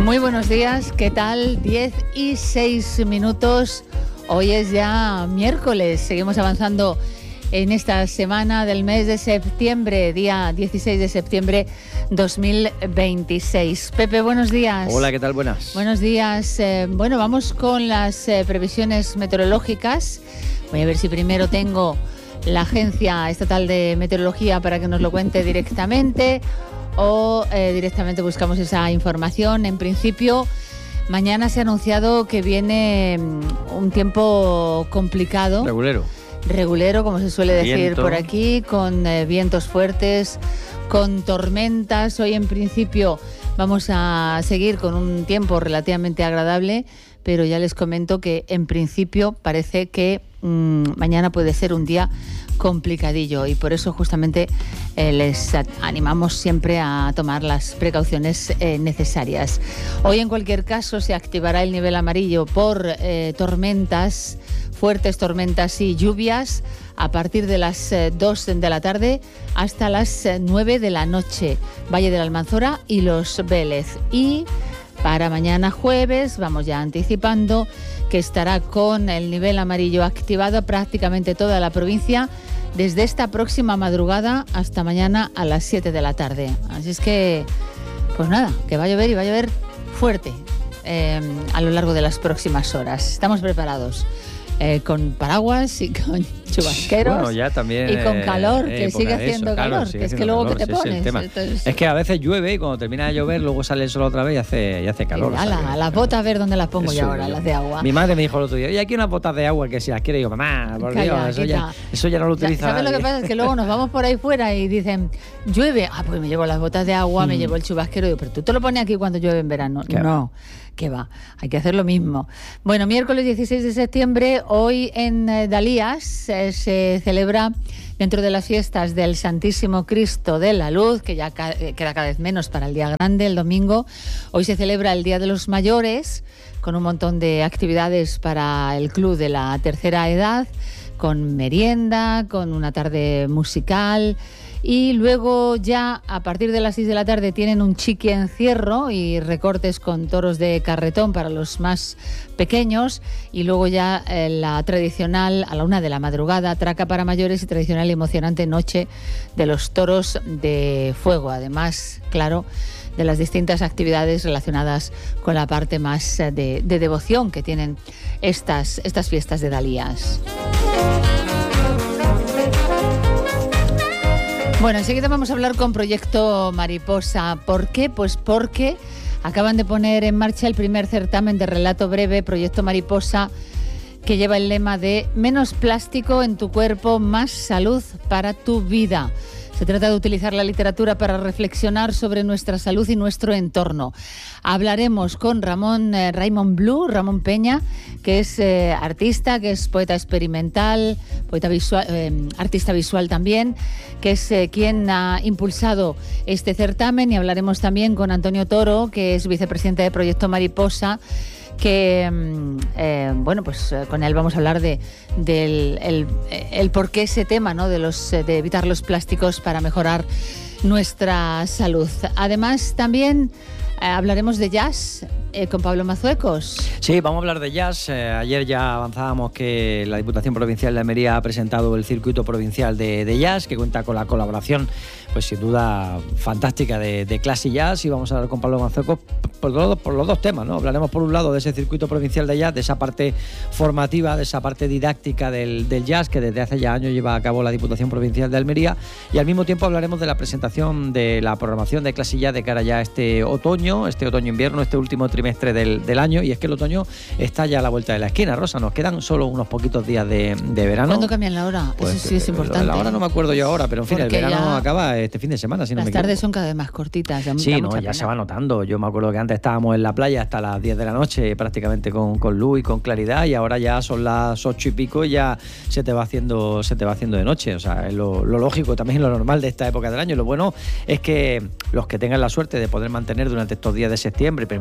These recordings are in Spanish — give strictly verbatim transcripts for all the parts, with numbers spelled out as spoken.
Muy buenos días, ¿qué tal? diez y seis minutos, hoy es ya miércoles, seguimos avanzando en esta semana del mes de septiembre, día dieciséis de septiembre dos mil veintiséis. Pepe, buenos días. Hola, ¿qué tal? Buenas. Buenos días. Eh, bueno, vamos con las eh, previsiones meteorológicas. Voy a ver si primero tengo la Agencia Estatal de Meteorología para que nos lo cuente directamente o eh, directamente buscamos esa información. En principio, mañana se ha anunciado que viene un tiempo complicado. Regulero. Regulero, como se suele decir Viento. por aquí, con eh, vientos fuertes, con tormentas. Hoy en principio vamos a seguir con un tiempo relativamente agradable, pero ya les comento que en principio parece que mmm, mañana puede ser un día complicadillo y por eso justamente eh, les animamos siempre a tomar las precauciones eh, necesarias. Hoy en cualquier caso se activará el nivel amarillo por eh, tormentas, fuertes tormentas y lluvias a partir de las eh, dos de la tarde hasta las eh, nueve de la noche, Valle de la Almanzora y Los Vélez. Y para mañana jueves, vamos ya anticipando, que estará con el nivel amarillo activado prácticamente toda la provincia desde esta próxima madrugada hasta mañana a las siete de la tarde. Así es que, pues nada, que va a llover y va a llover fuerte eh, a lo largo de las próximas horas. Estamos preparados. Eh, con paraguas y con chubasqueros, bueno, ya también, y con calor, eh, que sigue haciendo eso, claro, calor, sigue que es que haciendo luego calor, que te sí, pones. sí, el tema. Entonces, es que a veces llueve y cuando termina de llover luego sale el sol otra vez y hace, y hace calor. Y ala, o sea, que, las botas, a ver dónde las pongo eso yo ahora, yo. las de agua. Mi madre me dijo el otro día, y aquí unas botas de agua que si las quiere, digo, mamá, por Calla, Dios, eso ya, eso ya no lo utiliza ¿Sabes nadie. lo que pasa? Es que luego nos vamos por ahí fuera y dicen, llueve, ah, pues me llevo las botas de agua, mm. me llevo el chubasquero, digo, pero tú te lo pones aquí cuando llueve en verano. ¿Qué no. Va? Que va, hay que hacer lo mismo. Bueno, miércoles dieciséis de septiembre, hoy en eh, Dalías eh, se celebra dentro de las fiestas del Santísimo Cristo de la Luz, que ya ca- queda cada vez menos para el día grande, el domingo. Hoy se celebra el Día de los Mayores, con un montón de actividades para el club de la tercera edad, con merienda, con una tarde musical. Y luego ya a partir de las seis de la tarde tienen un chiqui encierro y recortes con toros de carretón para los más pequeños, y luego ya eh, la tradicional a la una de la madrugada traca para mayores y tradicional y emocionante noche de los toros de fuego, además, claro, de las distintas actividades relacionadas con la parte más de, de devoción que tienen estas, estas fiestas de Dalías. Bueno, enseguida vamos a hablar con Proyecto Mariposa. ¿Por qué? Pues porque acaban de poner en marcha el primer certamen de relato breve, Proyecto Mariposa, que lleva el lema de menos plástico en tu cuerpo, más salud para tu vida. Se trata de utilizar la literatura para reflexionar sobre nuestra salud y nuestro entorno. Hablaremos con Ramón eh, Raymond Blue, Ramón Peña, que es eh, artista, que es poeta experimental, poeta visual, eh, artista visual también, que es eh, quien ha impulsado este certamen. Y hablaremos también con Antonio Toro, que es vicepresidente de Proyecto Mariposa, que, eh, bueno, pues eh, con él vamos a hablar de del el, el por qué ese tema, ¿no?, de los de evitar los plásticos para mejorar nuestra salud. Además, también eh, hablaremos de jazz eh, con Pablo Mazuecos. Sí, vamos a hablar de jazz. Eh, ayer ya avanzábamos que la Diputación Provincial de Almería ha presentado el circuito provincial de, de jazz, que cuenta con la colaboración, pues sin duda, fantástica de, de Classic Jazz, y vamos a hablar con Pablo Mazuecos por, por, por los dos temas, ¿no? Hablaremos por un lado de ese circuito provincial de jazz, de esa parte formativa, de esa parte didáctica del, del jazz que desde hace ya años lleva a cabo la Diputación Provincial de Almería, y al mismo tiempo hablaremos de la presentación de la programación de Classic Jazz de cara ya a este otoño, este otoño-invierno, este último trimestre del, del año, y es que el otoño está ya a la vuelta de la esquina. Rosa, nos quedan solo unos poquitos días de, de verano. ¿Cuándo cambian la hora? Pues, eso sí es importante. La hora no me acuerdo yo ahora, pero en fin, el verano acaba este fin de semana, si no me Las equivoco. tardes son cada vez más cortitas. Da, sí, da no, mucha ya pena. se va notando. Yo me acuerdo que antes estábamos en la playa hasta las diez de la noche, prácticamente con, con luz y con claridad, y ahora ya son las ocho y pico y ya se te va haciendo, se te va haciendo de noche. O sea, es lo, lo lógico, también lo normal de esta época del año. Lo bueno es que los que tengan la suerte de poder mantener durante estos días de septiembre, primeros días de,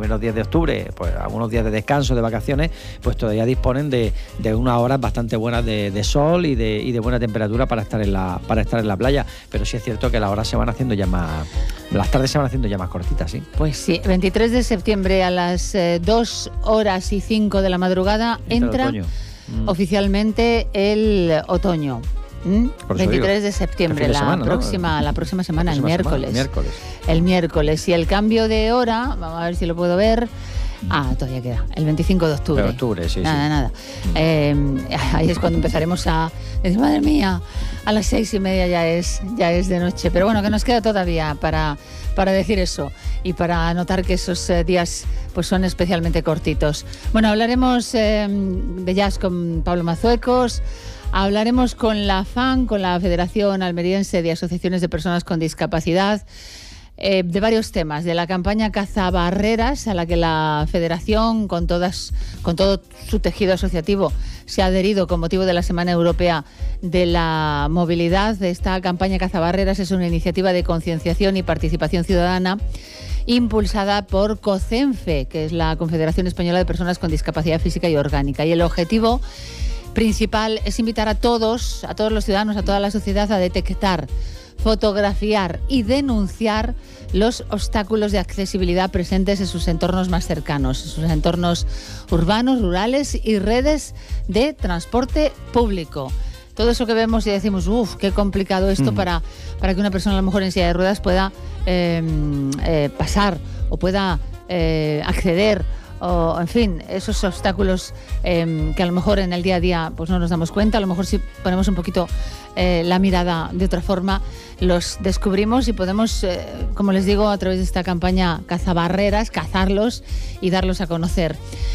octubre, pues algunos días de descanso, de vacaciones, pues todavía disponen de, de unas horas bastante buenas de, de sol y de, y de buena temperatura para estar en la para estar en la playa. Pero sí es cierto que las horas se van haciendo ya más, las tardes se van haciendo ya más cortitas, ¿sí? Pues sí, veintitrés de septiembre a las eh, dos horas y cinco de la madrugada entra, entra mm. oficialmente el otoño. ¿Mm? veintitrés de septiembre, la, semana, próxima, ¿no? la próxima semana, la próxima el miércoles. Semana, miércoles. El miércoles. Y el cambio de hora, vamos a ver si lo puedo ver. Ah, todavía queda, el veinticinco de octubre. De octubre, sí, nada, sí. Nada, eh, ahí es cuando empezaremos a decir, madre mía, a las seis y media ya es, ya es de noche. Pero bueno, que nos queda todavía para, para decir eso y para notar que esos eh, días pues son especialmente cortitos. Bueno, hablaremos eh, de jazz con Pablo Mazuecos. Hablaremos con la FAN, con la Federación Almeriense de Asociaciones de Personas con Discapacidad, eh, de varios temas, de la campaña Cazabarreras, a la que la Federación, con, todas, con todo su tejido asociativo, se ha adherido con motivo de la Semana Europea de la Movilidad. Esta campaña Cazabarreras es una iniciativa de concienciación y participación ciudadana impulsada por COCENFE, que es la Confederación Española de Personas con Discapacidad Física y Orgánica. Y el objetivo principal es invitar a todos, a todos los ciudadanos, a toda la sociedad a detectar, fotografiar y denunciar los obstáculos de accesibilidad presentes en sus entornos más cercanos, en sus entornos urbanos, rurales y redes de transporte público. Todo eso que vemos y decimos, uff, qué complicado esto mm. para, para que una persona a lo mejor en silla de ruedas pueda eh, eh, pasar o pueda eh, acceder, o en fin, esos obstáculos eh, que a lo mejor en el día a día pues no nos damos cuenta. A lo mejor si ponemos un poquito eh, la mirada de otra forma, los descubrimos y podemos, eh, como les digo, a través de esta campaña Cazabarreras, cazarlos y darlos a conocer.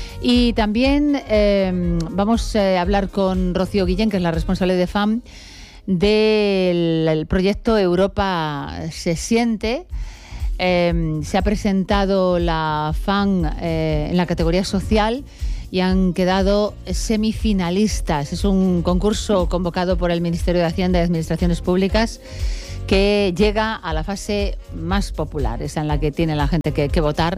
Y también eh, vamos a hablar con Rocío Guillén, que es la responsable de FAM, del proyecto Europa se siente. Eh, se ha presentado la FAN eh, en la categoría social y han quedado semifinalistas. Es un concurso convocado por el Ministerio de Hacienda y Administraciones Públicas que llega a la fase más popular, esa en la que tiene la gente que, que votar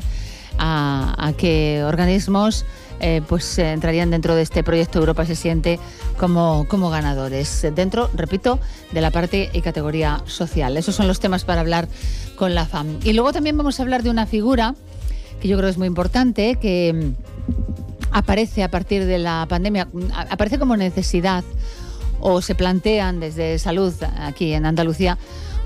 a, a qué organismos eh, pues eh, entrarían dentro de este proyecto Europa se siente como, como ganadores. Dentro, repito, de la parte y categoría social. Esos son los temas para hablar con la FAM. Y luego también vamos a hablar de una figura que yo creo es muy importante, que aparece a partir de la pandemia, aparece como necesidad, o se plantean desde Salud aquí en Andalucía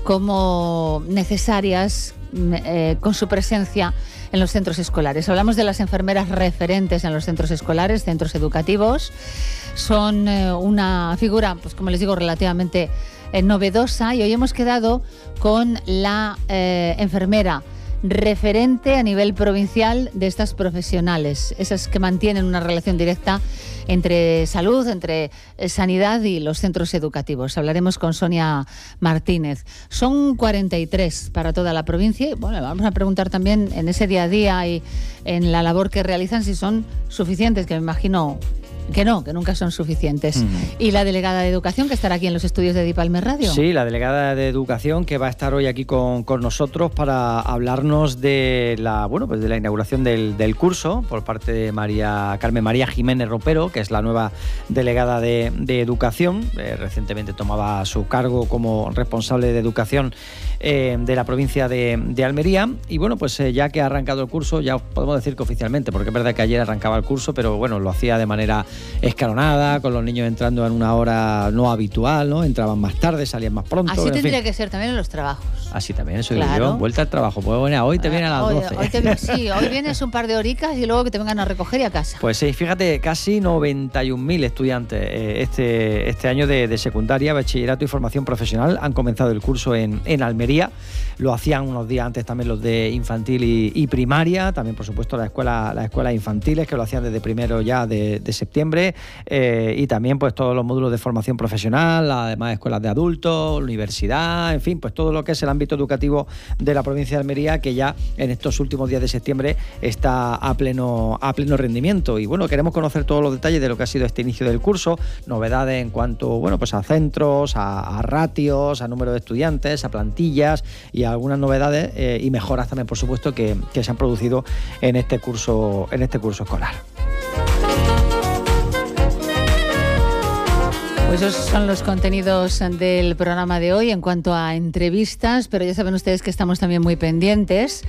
como necesarias eh, con su presencia en los centros escolares. Hablamos de las enfermeras referentes en los centros escolares, centros educativos. Son eh, una figura, pues como les digo, relativamente eh, novedosa, y hoy hemos quedado con la eh, enfermera referente a nivel provincial de estas profesionales, esas que mantienen una relación directa entre salud, entre sanidad y los centros educativos. Hablaremos con Sonia Martínez. Son cuarenta y tres para toda la provincia y bueno, vamos a preguntar también en ese día a día y en la labor que realizan si son suficientes, que me imagino que no, que nunca son suficientes. Uh-huh. Y la delegada de Educación, que estará aquí en los estudios de Dipalme Radio. Sí, la delegada de Educación, que va a estar hoy aquí con, con nosotros para hablarnos de la bueno pues de la inauguración del, del curso por parte de María Carmen María Jiménez Ropero, que es la nueva delegada de, de Educación. Eh, recientemente tomaba su cargo como responsable de Educación eh, de la provincia de, de Almería. Y bueno, pues eh, ya que ha arrancado el curso, ya podemos decir que oficialmente, porque es verdad que ayer arrancaba el curso, pero bueno, lo hacía de manera escalonada, con los niños entrando en una hora no habitual, ¿no? Entraban más tarde, salían más pronto. Así tendría fin. que ser también en los trabajos. Así también, eso claro. digo yo. Vuelta al trabajo. Pues bueno, hoy te vienen a las hoy, doce. Hoy te, sí, hoy vienes un par de horicas y luego que te vengan a recoger y a casa. Pues sí, fíjate, casi noventa y un mil estudiantes eh, este, este año de, de secundaria, bachillerato y formación profesional han comenzado el curso en, en Almería. Lo hacían unos días antes también los de infantil y, y primaria, también por supuesto las escuelas, las escuelas infantiles, que lo hacían desde primero ya de, de septiembre. septiembre, eh, y también pues todos los módulos de formación profesional, además escuelas de adultos, universidad, en fin, pues todo lo que es el ámbito educativo de la provincia de Almería, que ya en estos últimos días de septiembre está a pleno, a pleno rendimiento. Y bueno, queremos conocer todos los detalles de lo que ha sido este inicio del curso, novedades en cuanto, bueno, pues a centros, a, a ratios, a número de estudiantes, a plantillas y a algunas novedades eh, y mejoras también, por supuesto, que, que se han producido en este curso, en este curso escolar. Pues esos son los contenidos del programa de hoy en cuanto a entrevistas, pero ya saben ustedes que estamos también muy pendientes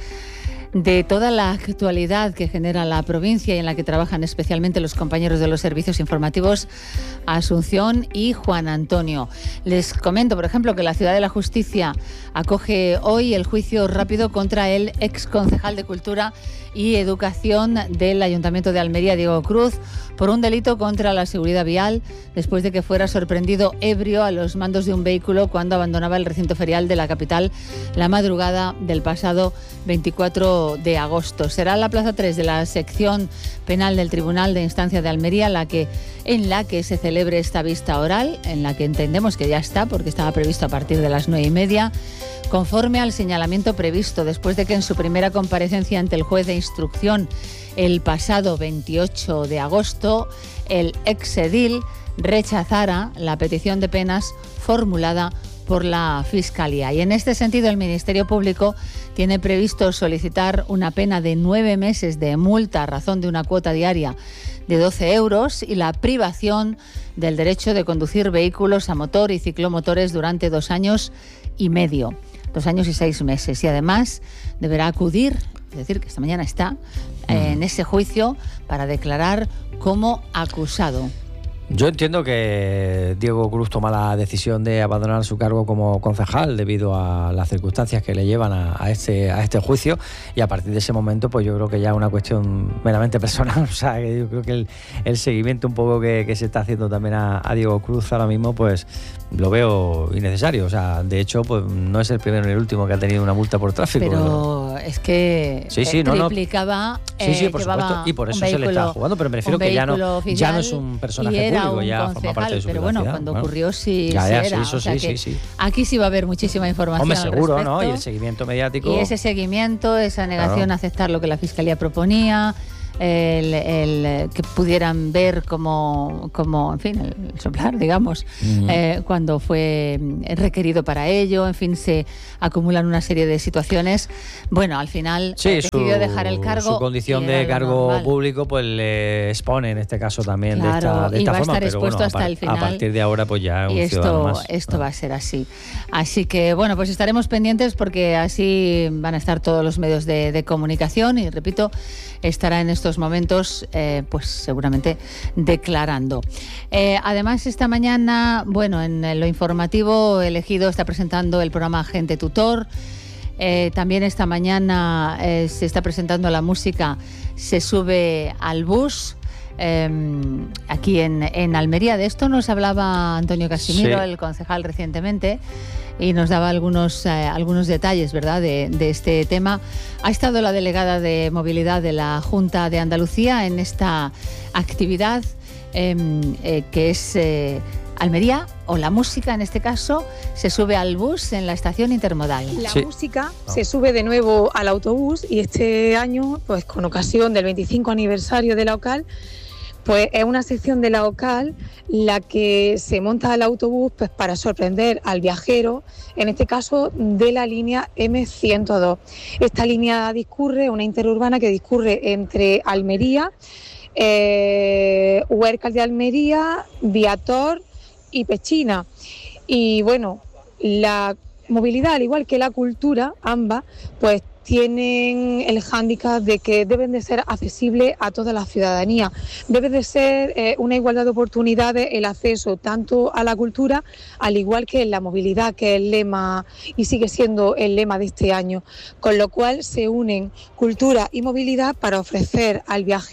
de toda la actualidad que genera la provincia y en la que trabajan especialmente los compañeros de los servicios informativos Asunción y Juan Antonio. Les comento, por ejemplo, que la Ciudad de la Justicia acoge hoy el juicio rápido contra el ex concejal de Cultura y Educación del Ayuntamiento de Almería, Diego Cruz, por un delito contra la seguridad vial, después de que fuera sorprendido ebrio a los mandos de un vehículo cuando abandonaba el recinto ferial de la capital la madrugada del pasado veinticuatro de agosto. Será la plaza tres de la sección penal del Tribunal de Instancia de Almería la que, en la que se celebre esta vista oral, en la que entendemos que ya está, porque estaba previsto a partir de las nueve y media, conforme al señalamiento previsto después de que en su primera comparecencia ante el juez de instrucción el pasado veintiocho de agosto el exedil rechazara la petición de penas formulada por la Fiscalía. Y en este sentido el Ministerio Público tiene previsto solicitar una pena de nueve meses de multa a razón de una cuota diaria de doce euros y la privación del derecho de conducir vehículos a motor y ciclomotores durante dos años y medio. Dos años y seis meses. Y además deberá acudir, es decir, que esta mañana está eh, en ese juicio para declarar como acusado. Yo entiendo que Diego Cruz toma la decisión de abandonar su cargo como concejal debido a las circunstancias que le llevan a, a, este, a este juicio, y a partir de ese momento pues yo creo que ya es una cuestión meramente personal. O sea, que yo creo que el, el seguimiento un poco que, que se está haciendo también a, a Diego Cruz ahora mismo pues lo veo innecesario. O sea, de hecho pues no es el primero ni el último que ha tenido una multa por tráfico. Pero ¿no? Es que sí, sí, no, triplicaba no. Sí, sí, por supuesto, y por eso se le está jugando, pero me refiero que ya no, ya no es un personaje público, ya concejal, forma parte de su pero bueno, privacidad. Cuando bueno. ocurrió sí, ya, ya, sí era. Sí, eso o sea sí, sí, sí. Aquí sí va a haber muchísima información. Hombre, seguro, al ¿no? Y el seguimiento mediático. Y ese seguimiento, esa negación claro. a aceptar lo que la Fiscalía proponía, el, el que pudieran ver como, como, en fin, el soplar, digamos, mm. eh, cuando fue requerido para ello. En fin, se acumulan una serie de situaciones. Bueno, al final sí, eh, decidió su, dejar el cargo. Su condición de cargo normal. público pues le expone en este caso también claro, de esta, de esta y va forma. A estar pero bueno, hasta a, el final, a partir de ahora pues ya es un y ciudadano esto, más. esto ah. va a ser así. Así que bueno, pues estaremos pendientes porque así van a estar todos los medios de, de comunicación y repito, estará en estos momentos eh, pues seguramente declarando. Eh, además esta mañana, bueno, en lo informativo Elegido está presentando el programa Agente Tutor. Eh, también esta mañana eh, se está presentando la música Se sube al bus. Eh, aquí en, en Almería. De esto nos hablaba Antonio Casimiro, sí. el concejal, recientemente, y nos daba algunos, eh, algunos detalles, ¿verdad?, de, de este tema. Ha estado la delegada de Movilidad de la Junta de Andalucía en esta actividad eh, eh, que es eh, Almería, o la música en este caso, se sube al bus en la estación intermodal. La sí. música oh. se sube de nuevo al autobús y este año, pues con ocasión del veinticinco aniversario de la OCAL, pues es una sección de la OCAL la que se monta al autobús pues para sorprender al viajero, en este caso de la línea eme ciento dos. Esta línea discurre, una interurbana que discurre entre Almería, eh, Huércal de Almería, Viator y Pechina. Y bueno, la movilidad, al igual que la cultura, ambas, pues tienen el hándicap de que deben de ser accesibles a toda la ciudadanía. Debe de ser eh, una igualdad de oportunidades el acceso tanto a la cultura, al igual que en la movilidad, que es el lema y sigue siendo el lema de este año. Con lo cual se unen cultura y movilidad para ofrecer al viajero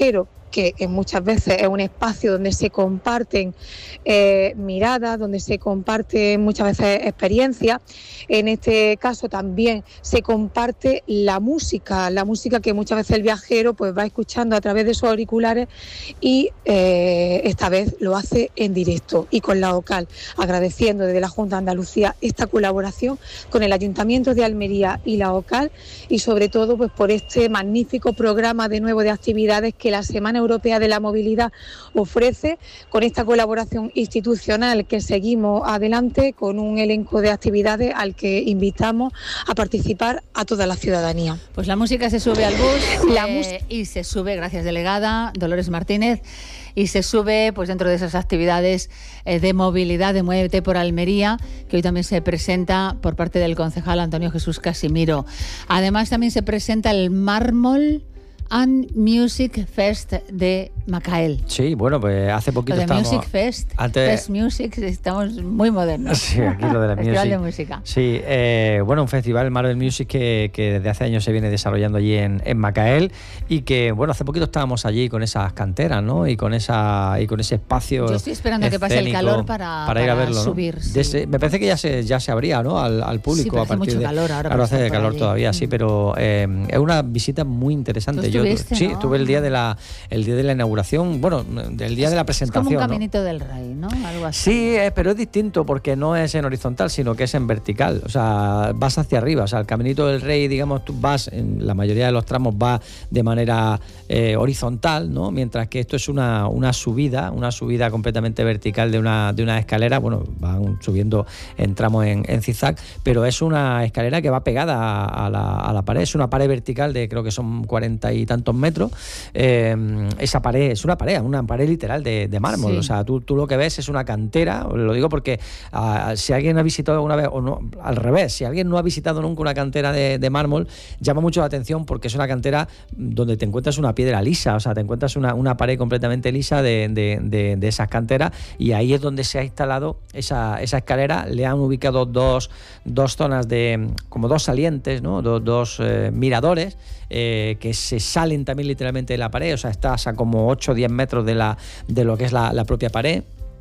que muchas veces es un espacio donde se comparten eh, miradas, donde se comparten muchas veces experiencias. En este caso también se comparte la música, la música que muchas veces el viajero pues va escuchando a través de sus auriculares y eh, esta vez lo hace en directo y con la OCAL, agradeciendo desde la Junta de Andalucía esta colaboración con el Ayuntamiento de Almería y la OCAL, y sobre todo pues por este magnífico programa de nuevo de actividades que la Semana Europea de la Movilidad ofrece, con esta colaboración institucional que seguimos adelante con un elenco de actividades al que invitamos a participar a toda la ciudadanía. Pues la música se sube al bus la eh, y se sube, gracias delegada Dolores Martínez, y se sube pues dentro de esas actividades eh, de movilidad de Muévete por Almería, que hoy también se presenta por parte del concejal Antonio Jesús Casimiro. Además también se presenta el Mármol and Music Fest de Macael. Sí, bueno, pues hace poquito lo de estábamos... Music Fest, antes... Fest Music, estamos muy modernos. Sí, aquí lo de la Festival music. de música. Sí, eh, bueno, un festival, Marvel Music, que, que desde hace años se viene desarrollando allí en, en Macael, y que, bueno, hace poquito estábamos allí con esas canteras, ¿no? Y con esa y con ese espacio. Yo estoy esperando que pase el calor para, para ir a verlo, subir. ¿no? Sí. Ese, me parece que ya se ya se abría, ¿no? Al, al público. Sí, pero a hace partir mucho de, calor ahora. Ahora hace calor allí. todavía, sí, pero eh, es una visita muy interesante. Yo estuviste, sí, ¿no? estuve el día de la el día de la inauguración, bueno, del día es, de la Es presentación. como un ¿no? caminito del rey, ¿no? Algo así. Sí, eh, pero es distinto porque no es en horizontal, sino que es en vertical. O sea, vas hacia arriba. O sea, el caminito del rey, digamos, tú vas, en la mayoría de los tramos va de manera eh, horizontal, ¿no? Mientras que esto es una, una subida, una subida completamente vertical de una, de una escalera. Bueno, van subiendo en tramos en, en zigzag, pero es una escalera que va pegada a, a, la, a la pared. Es una pared vertical de creo que son cuarenta y tantos metros. Eh, esa pared es una pared, una pared literal de, de mármol. Sí. O sea, tú, tú lo que ves es una cantera. Lo digo porque uh, si alguien ha visitado alguna vez, o no, al revés, si alguien no ha visitado nunca una cantera de, de mármol, llama mucho la atención porque es una cantera donde te encuentras una piedra lisa. O sea, te encuentras una, una pared completamente lisa de, de, de, de esas canteras, y ahí es donde se ha instalado esa, esa escalera. Le han ubicado dos, dos zonas de, como dos salientes, ¿no? Dos, dos eh, miradores eh, que se salen también literalmente de la pared. O sea, estás a como ocho o diez metros de, la, de lo que es la, la propia pared.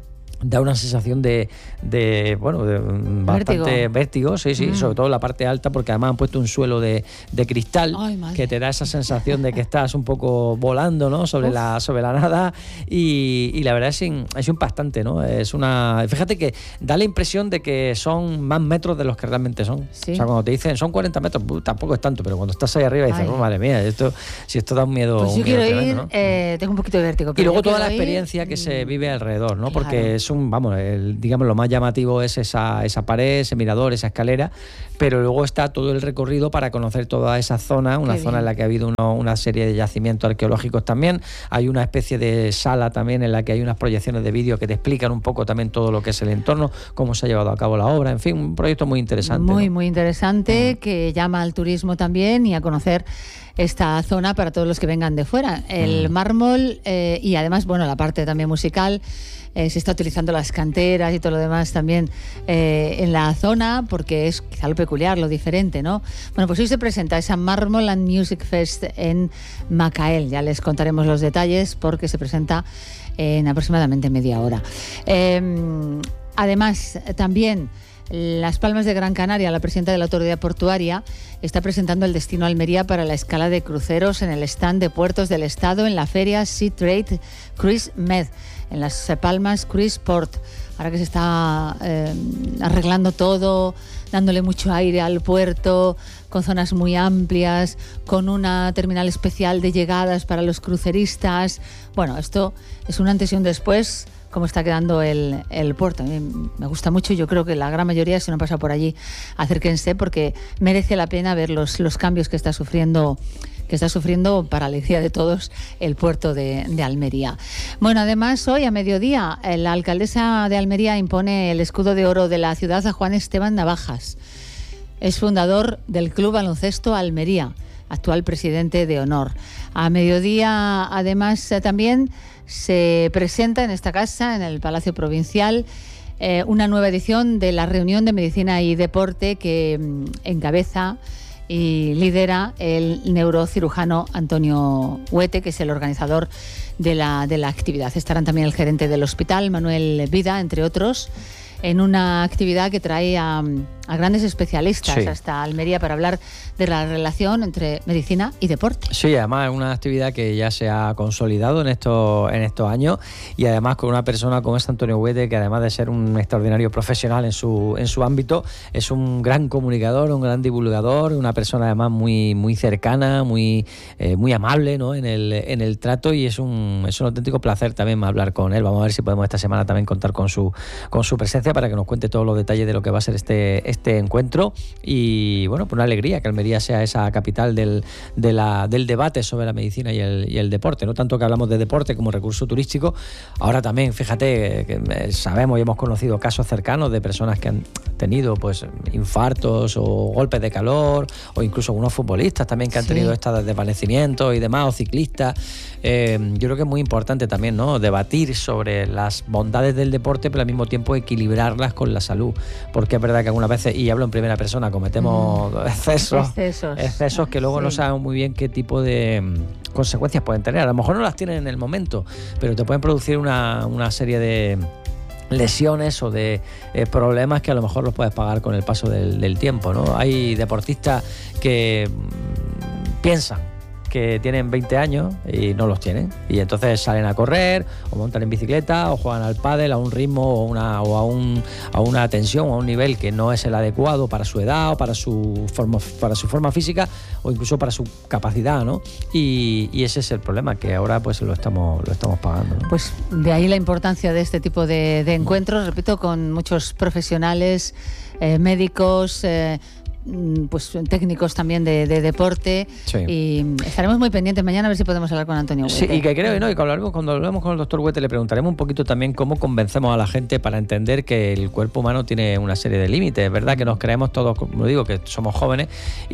Da una sensación de, de bueno, de bastante vértigo, sí, sí, mm. sobre todo en la parte alta, porque además han puesto un suelo de, de cristal. Ay, que te da esa sensación de que estás un poco volando, ¿no? Sobre la sobre la nada, y, y la verdad es, es impactante, ¿no? Es una, fíjate que da la impresión de que son más metros de los que realmente son. ¿Sí? O sea, cuando te dicen son cuarenta metros, pues, tampoco es tanto, pero cuando estás ahí arriba dices, oh, madre mía, esto si esto da un miedo. Pues yo un quiero miedo ir, tremendo, ¿no? eh, tengo un poquito de vértigo. Y luego toda la ir, experiencia que se vive alrededor, ¿no? Claro. Porque es un, vamos, el, digamos, lo más llamativo es esa, esa pared, ese mirador, esa escalera, pero luego está todo el recorrido para conocer toda esa zona, una Qué zona bien. en la que ha habido uno, una serie de yacimientos arqueológicos también. Hay una especie de sala también en la que hay unas proyecciones de vídeo que te explican un poco también todo lo que es el entorno, cómo se ha llevado a cabo la obra, en fin, un proyecto muy interesante. Muy, ¿no? muy interesante, mm. que llama al turismo también y a conocer esta zona para todos los que vengan de fuera. El mm. mármol eh, y además, bueno, la parte también musical. Eh, se está utilizando las canteras y todo lo demás también eh, en la zona, porque es quizá lo peculiar, lo diferente, ¿no? Bueno, pues hoy se presenta esa Mármol and Music Fest en Macael. Ya les contaremos los detalles porque se presenta en aproximadamente media hora. Eh, además, también Las Palmas de Gran Canaria, la presidenta de la Autoridad Portuaria, está presentando el destino Almería para la escala de cruceros en el stand de puertos del Estado en la feria Sea Trade Cruise Med, en Las Palmas Cruise Port. Ahora que se está eh, arreglando todo, dándole mucho aire al puerto, con zonas muy amplias, con una terminal especial de llegadas para los cruceristas. Bueno, esto es un antes y un después, cómo está quedando el, el puerto. A mí me gusta mucho y yo creo que la gran mayoría, si no pasa por allí, acérquense, porque merece la pena ver los, los cambios que está sufriendo que está sufriendo, para alegría de todos, el puerto de, de Almería. Bueno, además, hoy a mediodía, la alcaldesa de Almería impone el escudo de oro de la ciudad a Juan Esteban Navajas. Es fundador del Club Baloncesto Almería, actual presidente de honor. A mediodía, además, también se presenta en esta casa, en el Palacio Provincial, eh, una nueva edición de la reunión de Medicina y Deporte que mm, encabeza y lidera el neurocirujano Antonio Huete, que es el organizador de la, de la actividad. Estarán también el gerente del hospital, Manuel Vida, entre otros, en una actividad que trae a, a grandes especialistas sí. hasta Almería para hablar de la relación entre medicina y deporte. Sí, además es una actividad que ya se ha consolidado en estos, en estos años, y además con una persona como es Antonio Huete, que además de ser un extraordinario profesional en su, en su ámbito, es un gran comunicador, un gran divulgador, una persona además muy, muy cercana, muy, eh, muy amable, ¿no? en, el, en el trato, y es un, es un auténtico placer también hablar con él. Vamos a ver si podemos esta semana también contar con su, con su presencia para que nos cuente todos los detalles de lo que va a ser este, este encuentro. Y bueno, pues una alegría que Almería sea esa capital del, de la, del debate sobre la medicina y el, y el deporte, no tanto que hablamos de deporte como recurso turístico. Ahora también, fíjate, que sabemos y hemos conocido casos cercanos de personas que han tenido pues infartos o golpes de calor, o incluso algunos futbolistas también que han sí. tenido estos desvanecimientos y demás, o ciclistas. Eh, yo creo que es muy importante también, ¿no?, debatir sobre las bondades del deporte, pero al mismo tiempo equilibrarlas con la salud, porque es verdad que algunas veces, y hablo en primera persona, cometemos mm. excesos, excesos, excesos que luego sí. no sabemos muy bien qué tipo de mm, consecuencias pueden tener. A lo mejor no las tienen en el momento, pero te pueden producir una, una serie de lesiones o de eh, problemas que a lo mejor los puedes pagar con el paso del, del tiempo, ¿no? Hay deportistas que mm, piensan que tienen veinte años y no los tienen, y entonces salen a correr o montan en bicicleta o juegan al pádel a un ritmo o, una, o a, un, a una tensión o a un nivel que no es el adecuado para su edad o para su forma, para su forma física o incluso para su capacidad, ¿no? Y, y ese es el problema, que ahora pues lo estamos, lo estamos pagando, ¿no? Pues de ahí la importancia de este tipo de, de encuentros, repito, con muchos profesionales, eh, médicos, eh, pues técnicos también de, de deporte, sí. y estaremos muy pendientes mañana a ver si podemos hablar con Antonio Huete. Sí, y que creo, ¿no? Y cuando hablemos, cuando hablemos con el doctor Huete le preguntaremos un poquito también cómo convencemos a la gente para entender que el cuerpo humano tiene una serie de límites, ¿verdad? Que nos creemos todos, como digo, que somos jóvenes,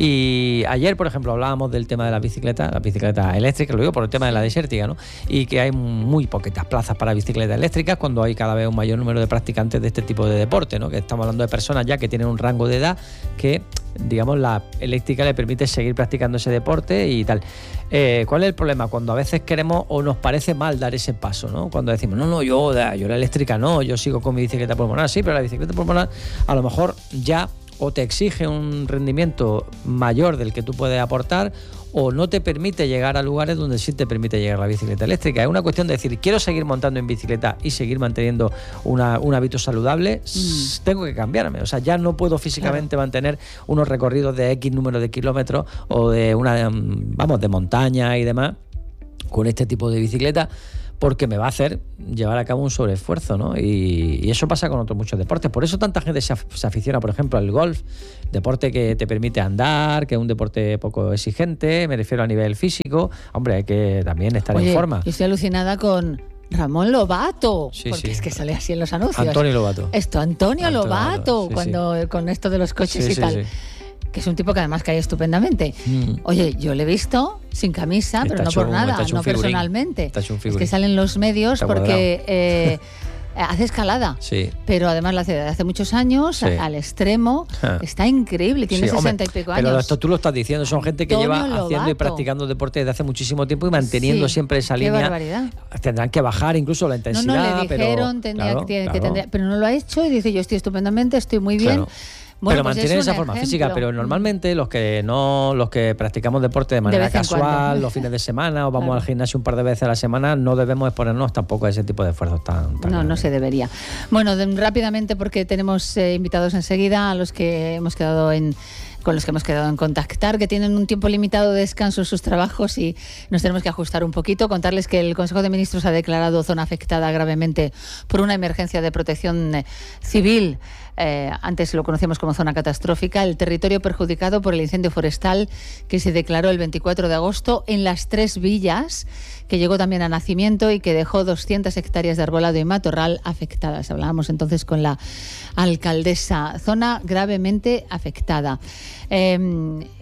y ayer, por ejemplo, hablábamos del tema de la bicicleta, la bicicleta eléctrica, lo digo por el tema de la desértica, ¿no? Y que hay muy poquitas plazas para bicicletas eléctricas cuando hay cada vez un mayor número de practicantes de este tipo de deporte, ¿no? Que estamos hablando de personas ya que tienen un rango de edad que, digamos, la eléctrica le permite seguir practicando ese deporte y tal. Eh, ¿Cuál es el problema? Cuando a veces queremos o nos parece mal dar ese paso, ¿no? Cuando decimos, no, no, yo, yo la eléctrica no, yo sigo con mi bicicleta pulmonar, sí, pero la bicicleta pulmonar a lo mejor ya o te exige un rendimiento mayor del que tú puedes aportar, o no te permite llegar a lugares donde sí te permite llegar la bicicleta eléctrica. Es una cuestión de decir, quiero seguir montando en bicicleta y seguir manteniendo una, un hábito saludable, mm. tengo que cambiarme. O sea, ya no puedo físicamente claro. mantener unos recorridos de X número de kilómetros o de una, vamos, de montaña y demás con este tipo de bicicleta, porque me va a hacer llevar a cabo un sobreesfuerzo, ¿no? Y, y eso pasa con otros muchos deportes. Por eso tanta gente se, af- se aficiona, por ejemplo, al golf, deporte que te permite andar, que es un deporte poco exigente, me refiero a nivel físico. Hombre, hay que también estar Oye, en forma. Yo estoy alucinada con Ramón Lobato, sí, porque sí. es que sale así en los anuncios. Antonio Lobato. Esto, Antonio, Antonio Lobato, sí, cuando sí. con esto de los coches sí, y sí, tal. Sí. Que es un tipo que además cae estupendamente. Mm. Oye, yo le he visto sin camisa, está pero no por un, nada, no figurín, personalmente. Es que salen los medios está porque eh, hace escalada, sí. pero además la hace desde hace muchos años, sí. al extremo. Ah. Está increíble, tiene sí, sesenta hombre, y pico años. Pero esto tú lo estás diciendo, son gente que Antonio lleva Lobato. haciendo y practicando deporte desde hace muchísimo tiempo y manteniendo sí, siempre esa qué línea. Barbaridad. Tendrán que bajar incluso la intensidad. No, no, le dijeron, pero, tendría, claro, que, claro. que tendría, pero no lo ha hecho y dice, yo estoy estupendamente, estoy muy bien. Claro. Bueno, pero pues mantener esa ejemplo. forma física, pero normalmente los que no, los que practicamos deporte de manera de casual, los fines de semana o vamos claro. al gimnasio un par de veces a la semana, no debemos exponernos tampoco a ese tipo de esfuerzos tan, tan No, grandes. No se debería. Bueno, de, rápidamente, porque tenemos eh, invitados enseguida a los que hemos quedado en con los que hemos quedado en contactar, que tienen un tiempo limitado de descanso en sus trabajos y nos tenemos que ajustar un poquito. Contarles que el Consejo de Ministros ha declarado zona afectada gravemente por una emergencia de protección eh, civil. Eh, antes lo conocíamos como zona catastrófica, el territorio perjudicado por el incendio forestal que se declaró el veinticuatro de agosto en las Tres Villas, que llegó también a nacimiento y que dejó doscientas hectáreas de arbolado y matorral afectadas. Hablábamos entonces con la alcaldesa. Zona gravemente afectada. Eh,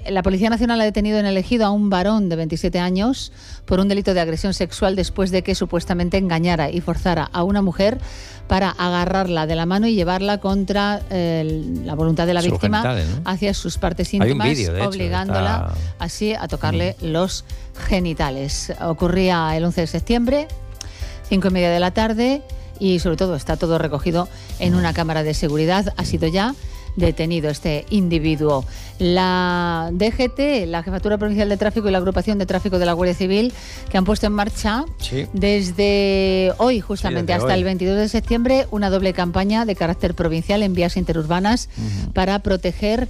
La Policía Nacional ha detenido en el Ejido a un varón de veintisiete años por un delito de agresión sexual después de que supuestamente engañara y forzara a una mujer para agarrarla de la mano y llevarla contra eh, la voluntad de la sus víctima, genitales, ¿no? hacia sus partes íntimas, vídeo, de hecho, obligándola está... así a tocarle mm. los genitales. Ocurría el once de septiembre, cinco y media de la tarde, y sobre todo está todo recogido en una cámara de seguridad. Ha sido ya detenido este individuo. La D G T, la Jefatura Provincial de Tráfico y la Agrupación de Tráfico de la Guardia Civil, que han puesto en marcha sí. desde hoy justamente sí, desde hasta hoy. el veintidós de septiembre una doble campaña de carácter provincial en vías interurbanas uh-huh. para proteger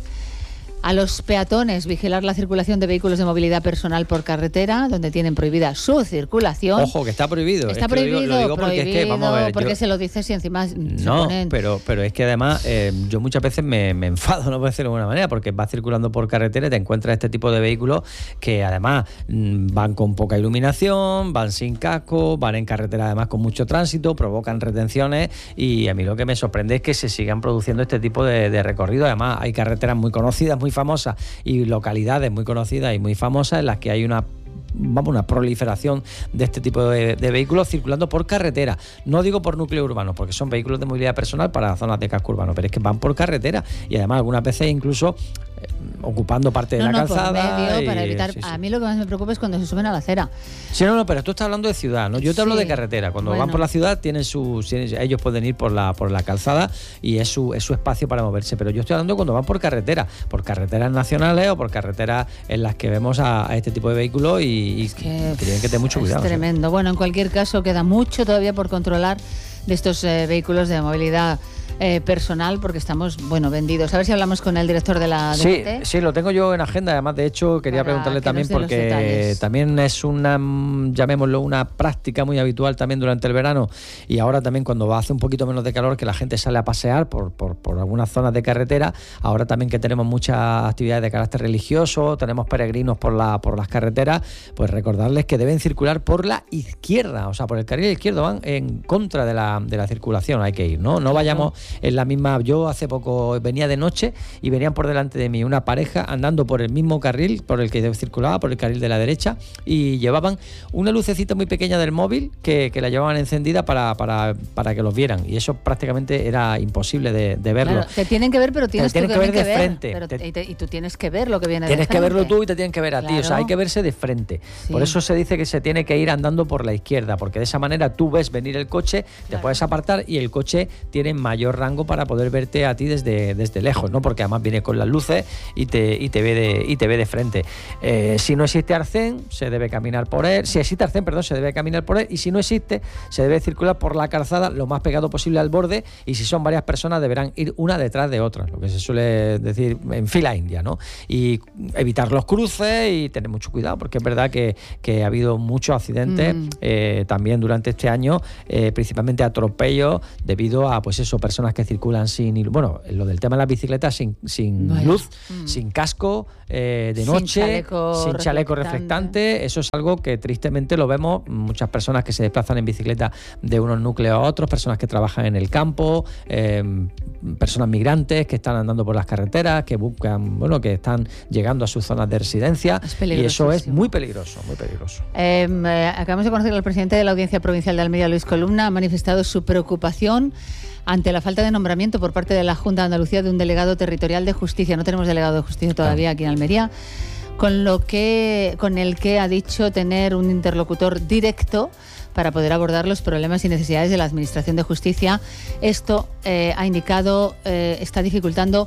a los peatones, vigilar la circulación de vehículos de movilidad personal por carretera, donde tienen prohibida su circulación. Ojo, que está prohibido. Está es prohibido, lo digo, lo digo prohibido, porque es que, vamos a ver, porque yo... se lo dices y encima no, se ponen... pero, pero es que además eh, yo muchas veces me, me enfado, no puedo decirlo de alguna manera, porque vas circulando por carretera y te encuentras este tipo de vehículos que además mmm, van con poca iluminación, van sin casco, van en carretera además con mucho tránsito, provocan retenciones, y a mí lo que me sorprende es que se sigan produciendo este tipo de, de recorridos. Además hay carreteras muy conocidas, muy famosas, y localidades muy conocidas y muy famosas en las que hay una vamos, una proliferación de este tipo de, de vehículos circulando por carretera. No digo por núcleo urbano, porque son vehículos de movilidad personal para zonas de casco urbano, pero es que van por carretera y además algunas veces incluso eh, ocupando parte de no, la no, calzada. Por medio, y, para evitar, sí, sí. A mí lo que más me preocupa es cuando se suben a la acera. Sí, no, no, pero tú estás hablando de ciudad, ¿no? Yo te sí. hablo de carretera. Cuando bueno. van por la ciudad tienen su, ellos pueden ir por la por la calzada y es su, es su espacio para moverse. Pero yo estoy hablando cuando van por carretera, por carreteras nacionales o por carreteras en las que vemos a, a este tipo de vehículos y, y es que, que tienen que tener mucho cuidado. Es tremendo. ¿sí? Bueno, en cualquier caso queda mucho todavía por controlar de estos eh, vehículos de movilidad Eh, personal, porque estamos, bueno, vendidos. A ver si hablamos con el director de la D G T. Sí, sí, lo tengo yo en agenda. Además, de hecho, quería Para preguntarle también porque también es una, llamémoslo, una práctica muy habitual también durante el verano y ahora también cuando hace un poquito menos de calor, que la gente sale a pasear por, por, por algunas zonas de carretera. Ahora también que tenemos muchas actividades de carácter religioso, tenemos peregrinos por, la, por las carreteras, pues recordarles que deben circular por la izquierda, o sea, por el carril izquierdo, van en contra de la, de la circulación, hay que ir, ¿no? No vayamos en la misma. Yo hace poco venía de noche y venían por delante de mí una pareja andando por el mismo carril por el que circulaba, por el carril de la derecha, y llevaban una lucecita muy pequeña del móvil que, que la llevaban encendida para, para, para que los vieran, y eso prácticamente era imposible de, de verlo. Claro, te tienen que ver, pero tienes te tienen que ver de ver, frente. Pero, te, y, te, y tú tienes que ver lo que viene tienes de frente. Tienes que verlo tú y te tienen que ver a claro. ti, o sea, hay que verse de frente. Sí. Por eso se dice que se tiene que ir andando por la izquierda, porque de esa manera tú ves venir el coche, te claro. puedes apartar y el coche tiene mayor rango para poder ver a ti desde, desde lejos, ¿no? Porque además viene con las luces y te, y te ve de, y te ve de frente. Eh, si no existe arcén, se debe caminar por él. Si existe arcén, perdón, se debe caminar por él. Y si no existe, se debe circular por la calzada lo más pegado posible al borde. Y si son varias personas, deberán ir una detrás de otra, lo que se suele decir en fila india, ¿no? Y evitar los cruces y tener mucho cuidado, porque es verdad que, que ha habido muchos accidentes mm. eh, también durante este año, eh, principalmente atropellos debido a, pues eso, personas que circulan sin bueno, lo del tema de las bicicletas sin, sin bueno, luz, mm. sin casco, eh, de noche, sin chaleco, sin chaleco reflectante. reflectante. Eso es algo que tristemente lo vemos. Muchas personas que se desplazan en bicicleta de unos núcleos a otros, personas que trabajan en el campo, eh, personas migrantes que están andando por las carreteras, que buscan, bueno, que están llegando a sus zonas de residencia. Y eso es muy peligroso, muy peligroso. Eh, eh, acabamos de conocer al presidente de la Audiencia Provincial de Almería, Luis Columna, ha manifestado su preocupación ante la falta de nombramiento por parte de la Junta de Andalucía de un delegado territorial de justicia. No tenemos delegado de justicia todavía aquí en Almería, con lo que con el que ha dicho tener un interlocutor directo para poder abordar los problemas y necesidades de la Administración de Justicia. Esto, eh, ha indicado, eh, está dificultando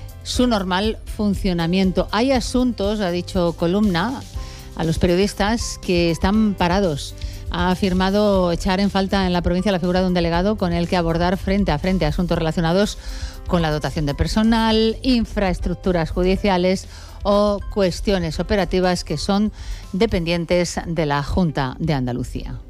su normal funcionamiento. Hay asuntos, ha dicho Columna a los periodistas, que están parados. Ha afirmado echar en falta en la provincia la figura de un delegado con el que abordar frente a frente asuntos relacionados con la dotación de personal, infraestructuras judiciales o cuestiones operativas que son dependientes de la Junta de Andalucía.